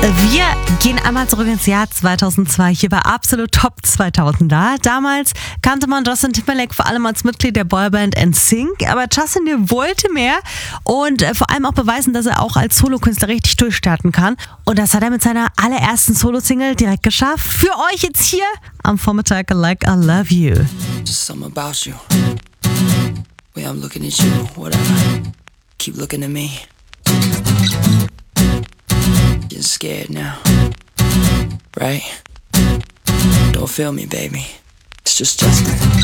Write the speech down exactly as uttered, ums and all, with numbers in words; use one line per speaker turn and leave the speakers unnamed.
Wir gehen einmal zurück ins Jahr zweitausendzwei, hier bei Absolut Top zweitausender. Damals kannte man Justin Timberlake vor allem als Mitglied der Boyband N Sync, aber Justin der wollte mehr und äh, vor allem auch beweisen, dass er auch als Solokünstler richtig durchstarten kann. Und das hat er mit seiner allerersten Solo-Single direkt geschafft. Für euch jetzt hier am Vormittag Like I Love You.
Just something about you. Way I'm looking at you, whatever. Keep looking at me. Getting scared now, right? Don't feel me, baby. It's just Justin.